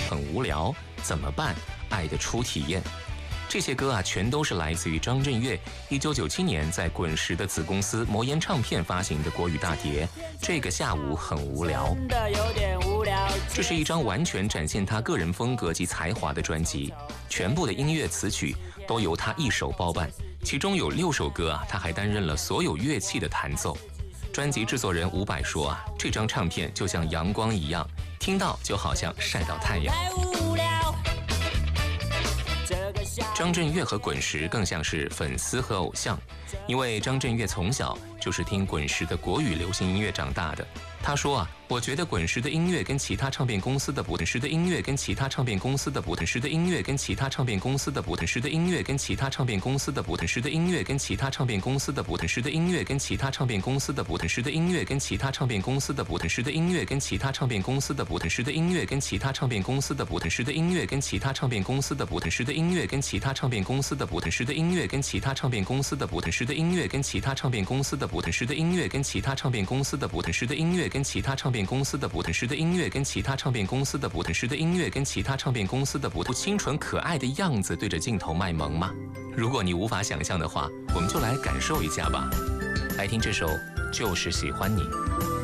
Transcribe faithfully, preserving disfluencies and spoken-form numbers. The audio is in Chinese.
很无聊，怎么办？爱的初体验。这些歌啊，全都是来自于张震岳一九九七年在滚石的子公司魔岩唱片发行的国语大碟《这个下午很无聊》。这是一张完全展现他个人风格及才华的专辑，全部的音乐词曲都由他一手包办，其中有六首歌啊，他还担任了所有乐器的弹奏。专辑制作人伍佰说啊，这张唱片就像阳光一样，听到就好像晒到太阳。张震岳和滚石更像是粉丝和偶像，因为张震岳从小就是听滚石的国语流行音乐长大的。他说啊，我觉得滚石的音乐跟其他唱片公司的不滚石的音乐跟其他唱片公司的不滚石的音乐跟其他唱片公司的不滚石的音乐跟其他唱片公司的不滚石的音乐跟其他唱片公司的不滚石的音乐跟其他唱片公司的不滚石的音乐跟其他唱片公司的不滚石的音乐跟其他唱片公司的不滚石的音乐跟其他唱片公司的不滚石的音乐跟其他唱片公司的不滚石的音乐跟其他唱片公司的不滚石的音乐跟其他唱片公司的不滚石的音乐跟其他唱片公司的不滚石的音乐跟其他唱片公司的不滚石的音乐跟其他唱片公司的不滚石的音乐跟其他唱片公司的不滚石的音乐跟其他唱片公司的不清纯可爱的样子对着镜头卖萌吗？如果你无法想象的话，我们就来感受一下吧。来听这首《就是喜欢你》。